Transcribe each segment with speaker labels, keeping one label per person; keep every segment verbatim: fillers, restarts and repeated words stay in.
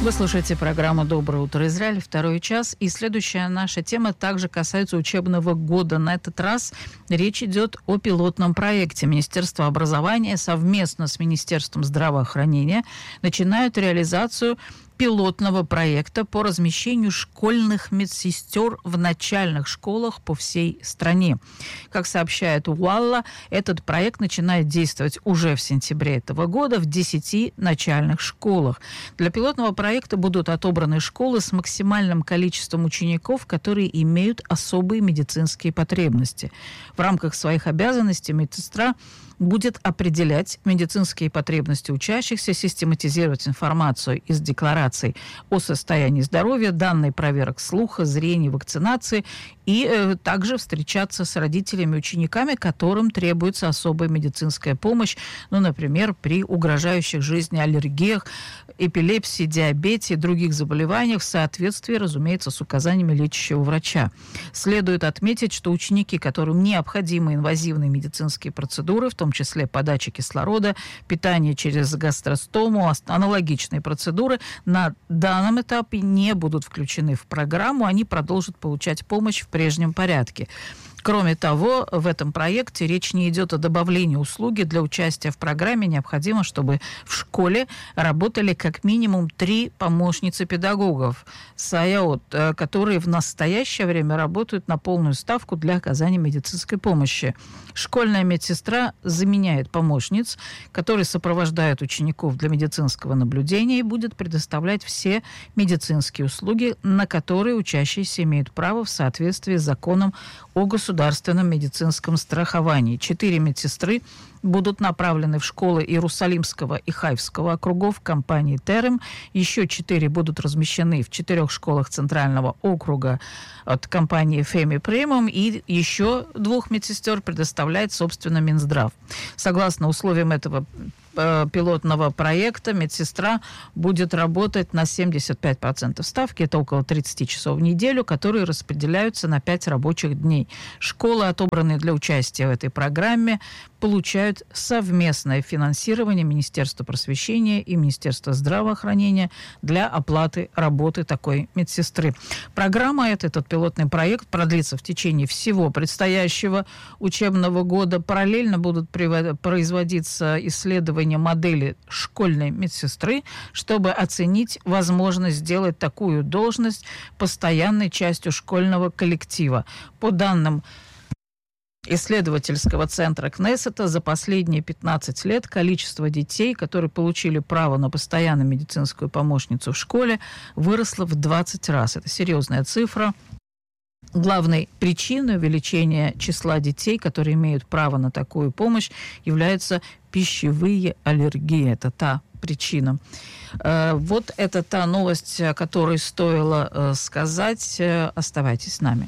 Speaker 1: Вы слушаете программу «Доброе утро, Израиль», второй час. И следующая наша тема также касается учебного года. На этот раз речь идет о пилотном проекте. Министерство образования совместно с Министерством здравоохранения начинают реализацию пилотного проекта по размещению школьных медсестер в начальных школах по всей стране. Как сообщает УАЛЛА, этот проект начинает действовать уже в сентябре этого года в десяти начальных школах. Для пилотного проекта будут отобраны школы с максимальным количеством учеников, которые имеют особые медицинские потребности. В рамках своих обязанностей медсестра будет определять медицинские потребности учащихся, систематизировать информацию из деклараций о состоянии здоровья, данные проверок слуха, зрения, вакцинации и э, также встречаться с родителями и учениками, которым требуется особая медицинская помощь, ну, например, при угрожающих жизни аллергиях, эпилепсии, диабете и других заболеваниях в соответствии, разумеется, с указаниями лечащего врача. Следует отметить, что ученики, которым необходимы инвазивные медицинские процедуры, в том числе подача кислорода, питание через гастростому, аналогичные процедуры, на данном этапе не будут включены в программу, они продолжат получать помощь в прежнем порядке. Кроме того, в этом проекте речь не идет о добавлении услуги. Для участия в программе необходимо, чтобы в школе работали как минимум три помощницы педагогов, саяот, которые в настоящее время работают на полную ставку для оказания медицинской помощи. Школьная медсестра заменяет помощниц, которые сопровождают учеников для медицинского наблюдения и будет предоставлять все медицинские услуги, на которые учащиеся имеют право в соответствии с законом о государственном медицинском страховании. Четыре медсестры будут направлены в школы Иерусалимского и Хайфского округов компании «Терем». Еще четыре будут размещены в четырех школах Центрального округа от компании «Феми Премиум». И еще двух медсестер предоставляет, собственно, Минздрав. Согласно условиям этого пилотного проекта, медсестра будет работать на семьдесят пять процентов ставки, это около тридцать часов в неделю, которые распределяются на пять рабочих дней. Школы, отобранные для участия в этой программе, получают совместное финансирование Министерства просвещения и Министерства здравоохранения для оплаты работы такой медсестры. Программа, эта, этот пилотный проект, продлится в течение всего предстоящего учебного года. Параллельно будут производиться исследования модели школьной медсестры, чтобы оценить возможность сделать такую должность постоянной частью школьного коллектива. По данным исследовательского центра Кнессета, за последние пятнадцать лет количество детей, которые получили право на постоянную медицинскую помощницу в школе, выросло в двадцать раз. Это серьезная цифра. Главной причиной увеличения числа детей, которые имеют право на такую помощь, являются пищевые аллергии. Это та причина. Вот это та новость, о которой стоило сказать. Оставайтесь с нами.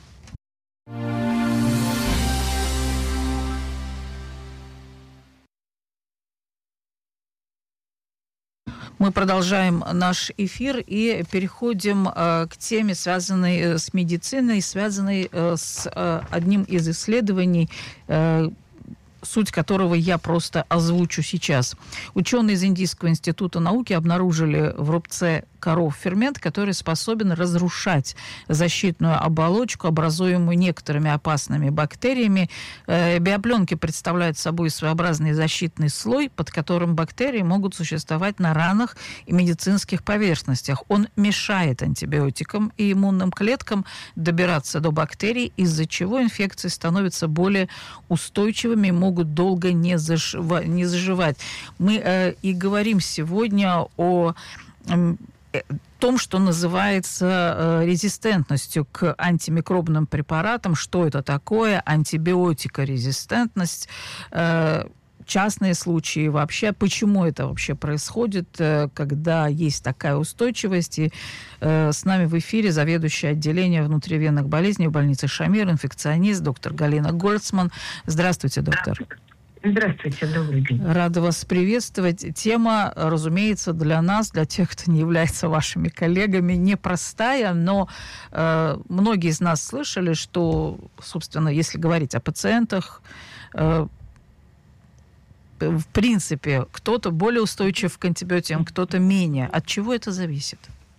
Speaker 1: Мы продолжаем наш эфир и переходим э, к теме, связанной э, с медициной, связанной э, с э, одним из исследований, э, суть которого я просто озвучу сейчас. Ученые из Индийского института науки обнаружили в рубце коров фермент, который способен разрушать защитную оболочку, образуемую некоторыми опасными бактериями. Э, биопленки представляют собой своеобразный защитный слой, под которым бактерии могут существовать на ранах и медицинских поверхностях. Он мешает антибиотикам и иммунным клеткам добираться до бактерий, из-за чего инфекции становятся более устойчивыми и могут долго не, зажива- не заживать. Мы э, и говорим сегодня о э, том, что называется э, резистентностью к антимикробным препаратам. Что это такое? Антибиотикорезистентность. Э, частные случаи вообще. Почему это вообще происходит, э, когда есть такая устойчивость? И э, с нами в эфире заведующая отделением внутривенных болезней в больнице Шамир, инфекционист, доктор Галина Гольцман. Здравствуйте, доктор.
Speaker 2: Здравствуйте, добрый день.
Speaker 1: Рада вас приветствовать. Тема, разумеется, для нас, для тех, кто не является вашими коллегами, непростая, но э, многие из нас слышали, что, собственно, если говорить о пациентах, э, в принципе, кто-то более устойчив к антибиотикам, кто-то менее. От чего это зависит?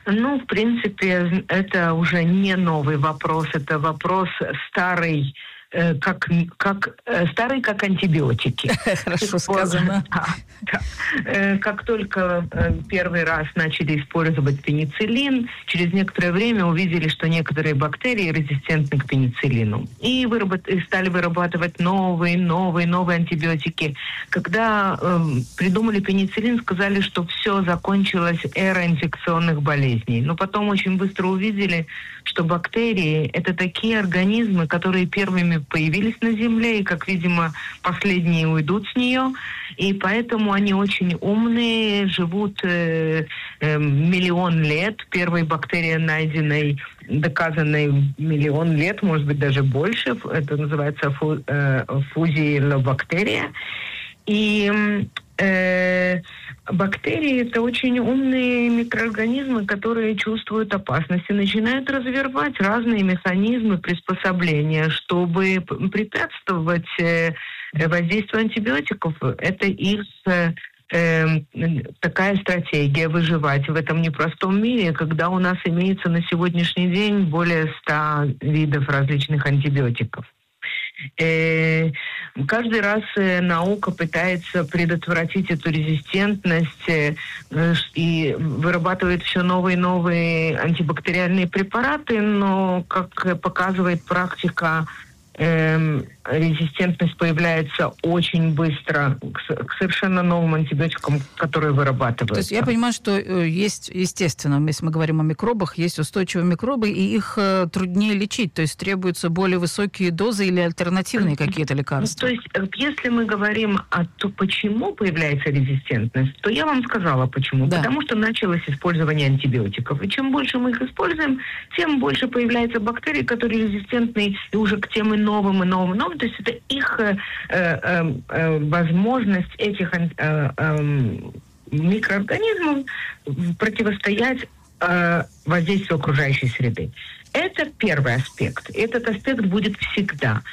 Speaker 2: Ну, в принципе, это уже не новый вопрос, это вопрос старый, э, как, как, э, старый как антибиотики.
Speaker 1: Хорошо сказано.
Speaker 2: Да, да. Э, как только э, первый раз начали использовать пенициллин, через некоторое время увидели, что некоторые бактерии резистентны к пенициллину. И, выработ... и стали вырабатывать новые, новые, новые антибиотики. Когда э, придумали пенициллин, сказали, что все, закончилась эра инфекционных болезней. Но потом очень быстро увидели, что бактерии – это такие организмы, которые первыми появились на Земле, и, как, видимо, последние уйдут с нее. И поэтому они очень умные, живут э, э, миллион лет. Первой бактерии, найденной, доказанной миллион лет, может быть, даже больше. Это называется фу, э, фузилобактерия. И э, бактерии – это очень умные микроорганизмы, которые чувствуют опасность и начинают развивать разные механизмы приспособления, чтобы препятствовать э, воздействию антибиотиков. Это их э, э, такая стратегия выживать в этом непростом мире, когда у нас имеется на сегодняшний день более ста видов различных антибиотиков. Э, каждый раз э, наука пытается предотвратить эту резистентность э, и вырабатывает все новые и новые антибактериальные препараты, но, как показывает практика, э, резистентность появляется очень быстро к, к совершенно новым антибиотикам, которые вырабатываются.
Speaker 1: То есть я понимаю, что есть, естественно, если мы говорим о микробах, есть устойчивые микробы, и их э, труднее лечить, то есть требуются более высокие дозы или альтернативные какие-то лекарства?
Speaker 2: То есть если мы говорим о том, почему появляется резистентность, то я вам сказала почему. Да. Потому что началось использование антибиотиков. И чем больше мы их используем, тем больше появляется бактерий, которые резистентны и уже к тем и новым, и новым, и новым. То есть это их э, э, э, возможность этих э, э, микроорганизмов противостоять э, воздействию окружающей среды. Это первый аспект. Этот аспект будет всегда.